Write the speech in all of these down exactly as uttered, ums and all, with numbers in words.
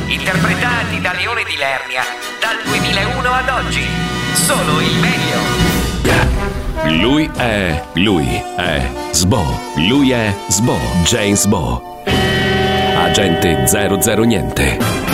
interpretati da Leone di Lernia dal duemilauno ad oggi. Solo il meglio. Lui è, lui è Sbo, lui è Sbo, James Bo, agente zero zero niente.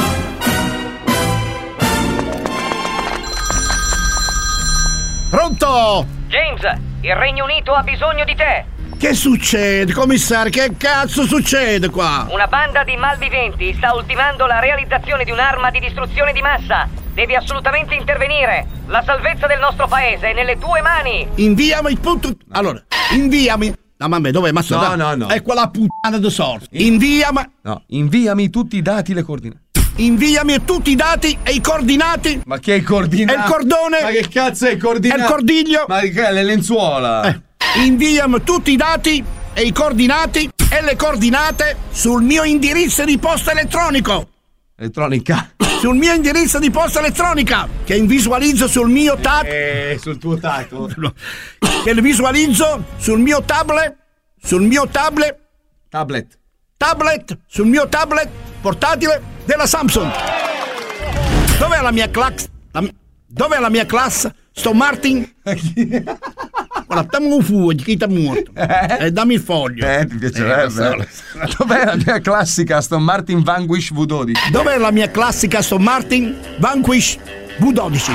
Pronto? James, il Regno Unito ha bisogno di te. Che succede, commissario? Che cazzo succede qua? Una banda di malviventi sta ultimando la realizzazione di un'arma di distruzione di massa. Devi assolutamente intervenire. La salvezza del nostro paese è nelle tue mani. Inviami il punto. Allora, inviami. No, mamma, dov'è Mastro? No, no, no. È quella puttana di sorte. Inviami. No, inviami tutti i dati e le coordinate. Inviami tutti i dati e i coordinati. Ma che è i coordinati? È il cordone. Ma che cazzo è il coordinato? È il cordiglio. Ma che è le lenzuola? Eh. Inviami tutti i dati e i coordinati e le coordinate sul mio indirizzo di posta elettronico. Elettronica? Sul mio indirizzo di posta elettronica che visualizzo sul mio tab. Eh, sul tuo tato. Che lo visualizzo sul mio tablet. Sul mio tablet. Tablet. Tablet. Sul mio tablet portatile della Samsung. Dov'è la mia classe? La, dov'è la mia classe? Sto Martin? Guarda, dammi un fuoco, chi t'ha morto? Eh? Eh, dammi il foglio. Eh, ti piacerebbe. Eh, Dov'è la mia classica Aston Martin Vanquish V dodici? Dov'è la mia classica Aston Martin Vanquish V dodici?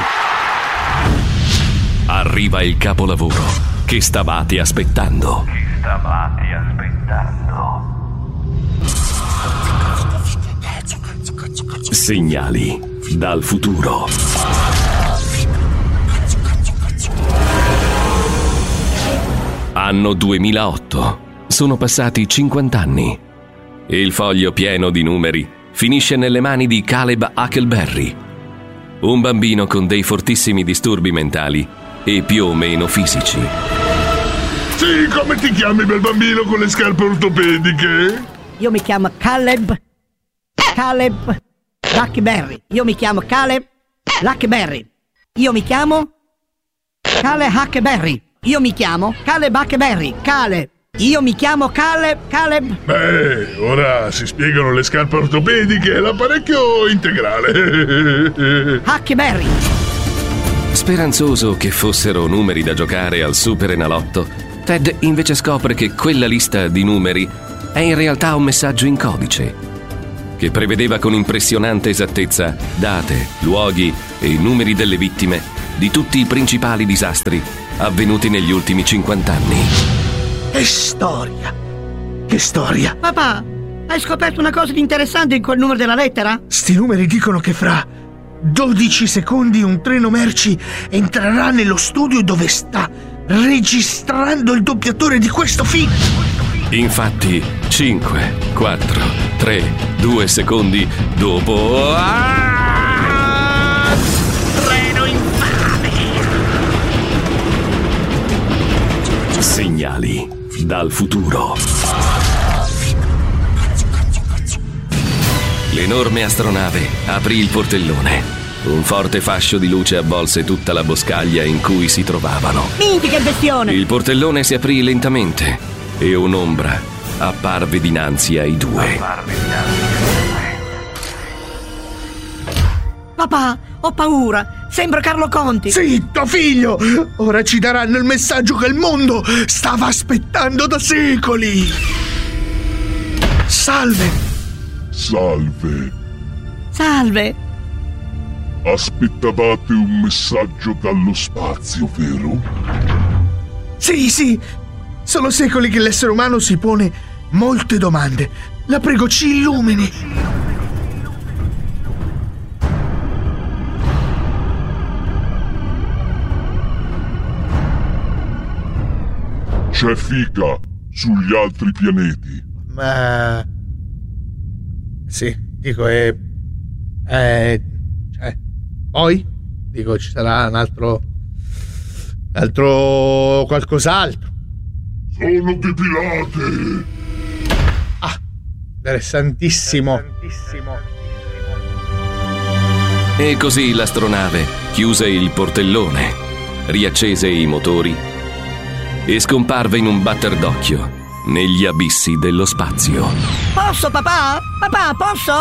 Arriva il capolavoro che stavate aspettando. Che stavate aspettando. Segnali dal futuro. Anno duemilaotto. Sono passati cinquanta anni. Il foglio pieno di numeri finisce nelle mani di Caleb Huckleberry, un bambino con dei fortissimi disturbi mentali e più o meno fisici. Sì, come ti chiami, bel bambino con le scarpe ortopediche? Io mi chiamo Caleb Caleb Huckleberry. Io mi chiamo Caleb Huckleberry. Io mi chiamo Caleb Huckleberry. Io mi chiamo Caleb Huckleberry. Caleb. Io mi chiamo Caleb Caleb. Beh, ora si spiegano le scarpe ortopediche e l'apparecchio integrale. Huckleberry. Speranzoso che fossero numeri da giocare al Super Enalotto, Ted invece scopre che quella lista di numeri è in realtà un messaggio in codice che prevedeva con impressionante esattezza date, luoghi e numeri delle vittime di tutti i principali disastri avvenuti negli ultimi cinquanta anni. Che storia! Che storia! Papà, hai scoperto una cosa di interessante in quel numero della lettera? Sti numeri dicono che fra dodici secondi un treno merci entrerà nello studio dove sta registrando il doppiatore di questo film. Infatti, cinque, quattro, tre, due secondi dopo... Ah! Treno infame! Segnali dal futuro. L'enorme astronave aprì il portellone. Un forte fascio di luce avvolse tutta la boscaglia in cui si trovavano. Minchia, che bestione! Il portellone si aprì lentamente e un'ombra apparve dinanzi ai due. Papà, ho paura. Sembra Carlo Conti. Zitto, figlio! Ora ci daranno il messaggio che il mondo stava aspettando da secoli. Salve. Salve. Salve. Aspettavate un messaggio dallo spazio, vero? Sì, sì. Sono secoli che l'essere umano si pone molte domande. La prego, ci illumini. C'è fica sugli altri pianeti. Ma... sì, dico, è... è... cioè... poi? Dico, ci sarà un altro... un altro... qualcos'altro. Sono depilate. Ah, interessantissimo. Interessantissimo. E così l'astronave chiuse il portellone, riaccese i motori e scomparve in un batter d'occhio negli abissi dello spazio. Posso, papà? Papà, posso?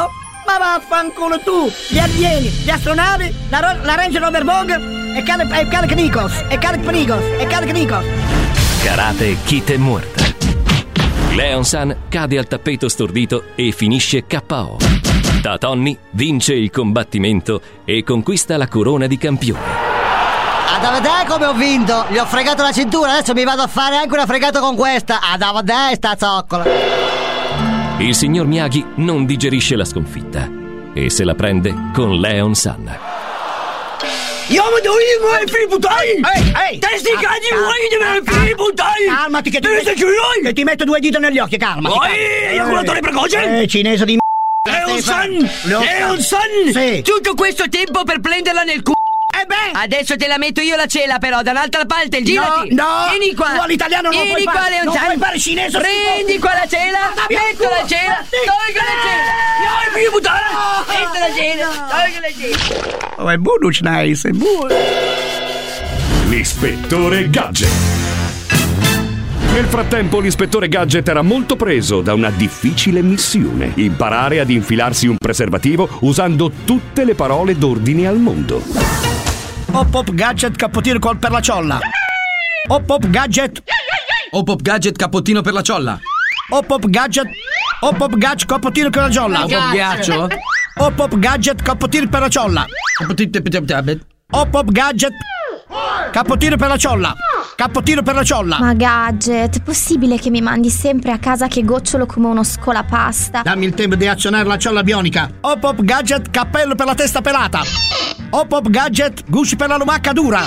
Ma vaffanculo tu, gli alieni, gli astronavi, la, ro- la Ranger Rover Vogue e Caleb e Caleb Nikos e Caleb Nikos e Caleb Nikos. Karate Kid è morta. Leon San cade al tappeto stordito e finisce K O. Da Tony vince il combattimento e conquista la corona di campione. Ad a vedere come ho vinto, gli ho fregato la cintura, adesso mi vado a fare anche una fregata con questa. Ad a vedere sta zoccola. Il signor Miyagi non digerisce la sconfitta e se la prende con Leon San. Io mi do io ai fributai! Ehi, ehi! Testi cagli vuoi di me fributai! Calmati che ti metto, che ti metto due dita negli occhi, calmati! Vai, ejaculatore precoce! Eh, cinese di Leon San! Leon San! Sì! Tutto questo tempo per prenderla nel culo! Eh beh! Adesso te la metto io la cela però, dall'altra parte, girati! No, no! Vieni qua! Tu all'italiano non Vieni puoi qua, fare! Leon Non San! puoi fare cinese! Prendi qua la cela! Metto la cela! Tolgo la cela! No, più buttare! Metto la cela! Tolgo la cela! Oh, è buono, nice, è buono! L'ispettore Gadget. Nel frattempo l'ispettore Gadget era molto preso da una difficile missione: imparare ad infilarsi un preservativo usando tutte le parole d'ordine al mondo. Hop hop gadget cappottino col per la ciolla. Hop hop gadget. Hop hop gadget cappottino per la ciolla. Hop hop gadget. Hop hop gadget cappottino per la ciolla. Hop hop ghiaccio. Hop hop gadget cappottino per la ciolla. Hop hop gadget cappottino per la ciolla. Cappottino per la ciolla. Ma Gadget, è possibile che mi mandi sempre a casa che gocciolo come uno scolapasta? Dammi il tempo di azionare la ciolla bionica. Hop hop gadget cappello per la testa pelata. Hop hop gadget gusci per la lumacca dura.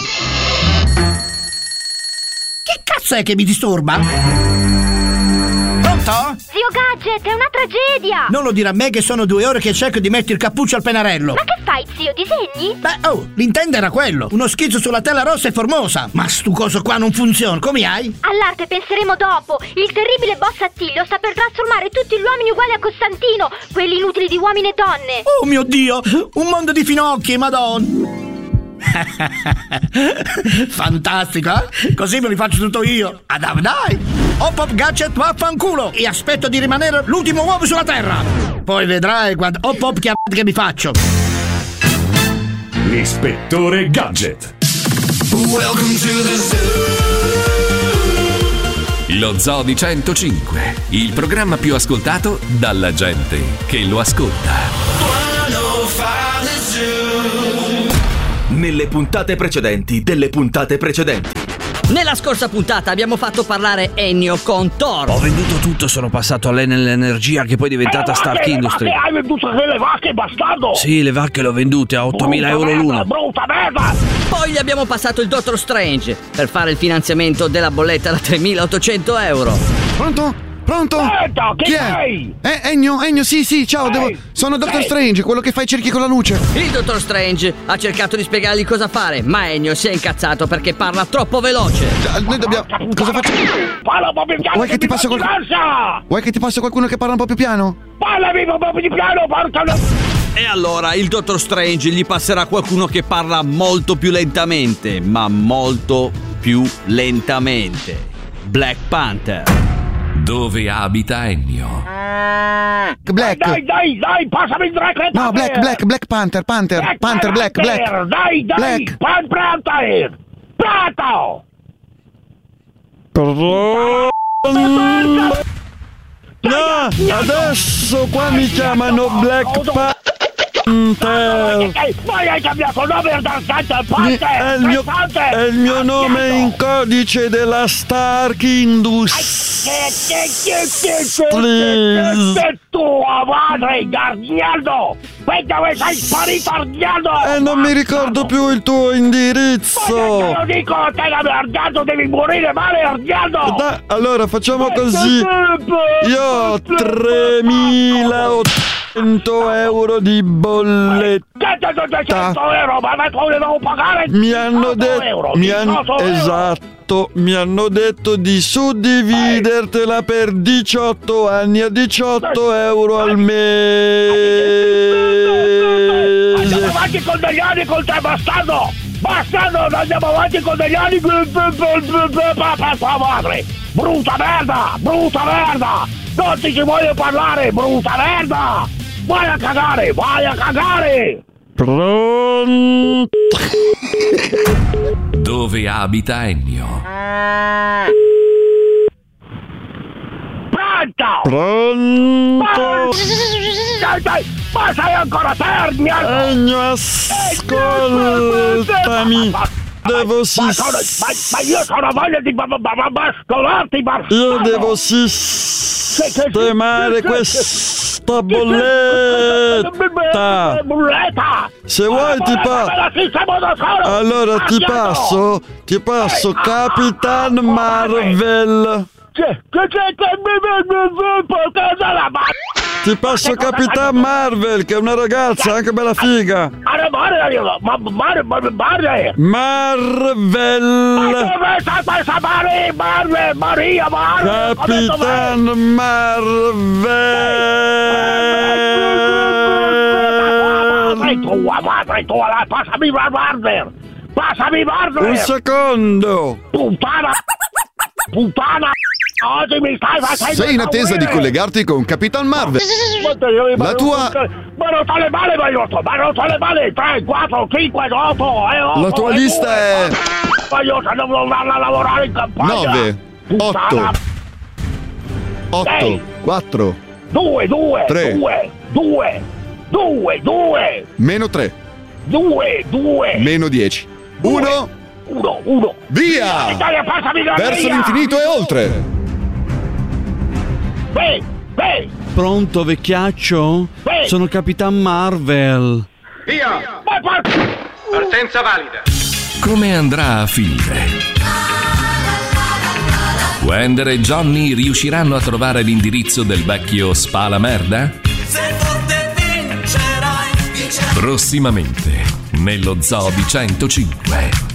Che cazzo è che mi disturba? Pronto? Zio Gadget, è una tragedia! Non lo dire a me che sono due ore che cerco di mettere il cappuccio al pennarello. Ma che fai, zio? Disegni? Beh, oh, l'intento era quello. Uno schizzo sulla tela rossa e formosa. Ma stu coso qua non funziona, come hai? All'arte penseremo dopo. Il terribile boss Attilio sta per trasformare tutti gli uomini uguali a Costantino, quelli inutili di uomini e donne. Oh mio Dio, un mondo di finocchi, madonna. Fantastico, eh? Così me li faccio tutto io. Ah, dai, dai. Hop hop gadget vaffanculo. E aspetto di rimanere l'ultimo uomo sulla terra. Poi vedrai quando hop hop chiamate che mi faccio. L'ispettore Gadget. Welcome to the zoo. Lo Zoo di centocinque, il programma più ascoltato dalla gente che lo ascolta. Nelle puntate precedenti delle puntate precedenti. Nella scorsa puntata abbiamo fatto parlare Ennio con Thor. Ho venduto tutto, sono passato all'Enel Energia che poi è diventata eh, Stark vacche, Industry. Vacche, hai venduto le vacche, bastardo! Sì, le vacche le ho vendute a ottomila euro merda, l'una. Brutta merda! Poi gli abbiamo passato il Doctor Strange per fare il finanziamento della bolletta da tremilaottocento euro. Pronto? Pronto? Aspetta, chi, chi è? sei? Eh, Ennio, Ennio, sì, sì, ciao, devo... sono Doctor Ehi. Strange, quello che fa i cerchi con la luce. Il Dottor Strange ha cercato di spiegargli cosa fare, ma Ennio si è incazzato perché parla troppo veloce. Noi dobbiamo... Cosa facciamo? Parla un po' più piano. Vuoi che ti passo qualcuno? qualcuno? Vuoi che ti passo qualcuno che parla un po' più piano? Parlami un po' più piano, porca... E allora il Dottor Strange gli passerà qualcuno che parla molto più lentamente, ma molto più lentamente. Black Panther. Dove abita Ennio? Black. Dai, dai, dai, passami il Black. No, Black, Black, Black Panther, Panther, Black Panther, Black, Black. Dai, dai, Black. Pan Panther. Prato. No, adesso qua mi chiamano Black Panther. Poi hai cambiato nome da Panther. È il mio, è il mio nome in codice della Stark Industries. Tua madre, Arnaldo! Poi dove sei sparito, Arnaldo? E non mi ricordo più il tuo indirizzo. Te lo dico a te, Arnaldo, devi morire male, Arnaldo! Da, allora facciamo così. Io ho tremilaottocento euro di bolletta. cento euro, ma adesso le devo pagare. Mi hanno detto, mi hanno, esatto, mi hanno detto di suddividertela per diciotto anni a diciotto euro al mese. Andiamo avanti con degli anni con te, bastardo! Bastardo, andiamo avanti con degli anni per tua madre! Brutta merda! Brutta merda! Non ti ci voglio parlare, brutta merda! Vai a cagare, vai a cagare! Pronto? Dove abita Ennio? Pronto! Pronto? Dai, dai, ma sei ancora fermi? Ennio, ascoltami. Devo ma, sono, ma, ma io sono voglia di bastonarti, ma... Io devo sistemare questa bolletta. Se vuoi ti passo. Allora ti passo, ti passo Capitan Marvel. Ti passo Capitan Marvel, che è una ragazza anche bella figa. Marvel. Capitan Marvel. Tua madre tua, passami Marvel. Passami Marvel. Un secondo. Puttana. Puttana. Oggi mi stai facendo. Sei in attesa di collegarti con Capitan Marvel. La tua. Ma non so le male, ma io ma non so le male. tre, quattro, cinque, otto e otto. La tua lista è. Ma io se devo andare a lavorare in campagna. nove, otto, otto, quattro, due, due, tre, due, due, due, due, meno tre, due, due, meno dieci, uno, uno, uno. Via! Italia, passami la Verso via! l'infinito e oltre! Beh, beh! Pronto, vecchiaccio? Beh. Sono Capitan Marvel. Via! Partenza valida! Come andrà a finire? Wender e Johnny riusciranno a trovare l'indirizzo del vecchio Spalamerda? Se forte vincerai, vincerai. Prossimamente, nello Zoo di centocinque.